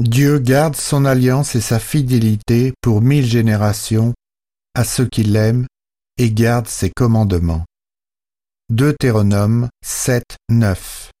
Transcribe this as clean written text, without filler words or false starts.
Dieu garde son alliance et sa fidélité pour 1000 générations à ceux qui l'aiment et gardent ses commandements. Deutéronome 7, 9.